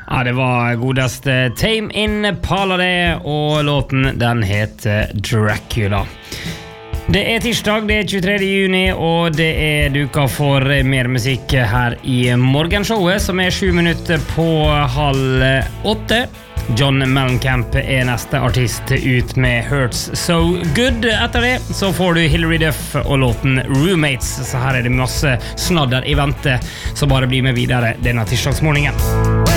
Ja, det var godast Tame Impala det, og låten den heter Dracula. Det tirsdag, det 23. juni, og det duka for mer musikk her i morgenshowet, som 7 minutter på 7:30. John Mellencamp neste artist ut med Hurts So Good. Etter det så får du Hilary Duff og låten Roommates, så her det masse snadder i vente, så bare bli med videre denne tirsdagsmorgenen.